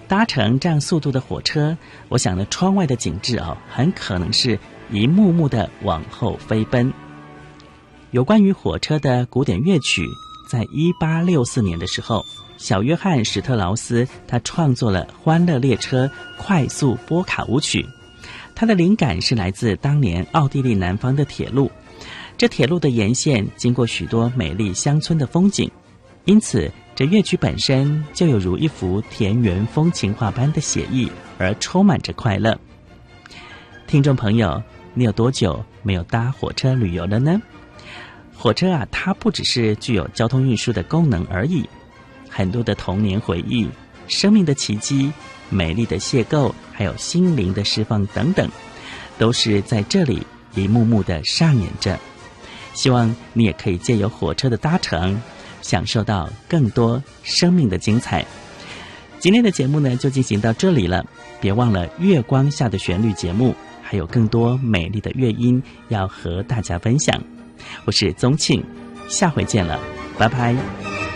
搭乘这样速度的火车，我想呢，窗外的景致很可能是一幕幕的往后飞奔。有关于火车的古典乐曲，在1864年的时候，小约翰·史特劳斯他创作了《欢乐列车快速波卡舞曲》，他的灵感是来自当年奥地利南方的铁路。这铁路的沿线经过许多美丽乡村的风景，因此这乐曲本身就有如一幅田园风情画般的写意，而充满着快乐。听众朋友，你有多久没有搭火车旅游了呢？火车它不只是具有交通运输的功能而已，很多的童年回忆、生命的奇迹、美丽的邂逅，还有心灵的释放等等，都是在这里一幕幕的上演着。希望你也可以借由火车的搭乘，享受到更多生命的精彩。今天的节目呢，就进行到这里了。别忘了月光下的旋律节目，还有更多美丽的乐音要和大家分享。我是宗庆，下回见了，拜拜。